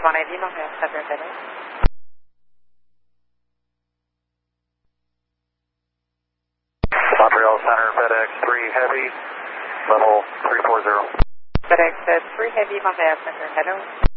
180 Montreal Center, hello. Montreal Center, FedEx 3 Heavy, level 340. FedEx 3 Heavy, Montreal Center, hello.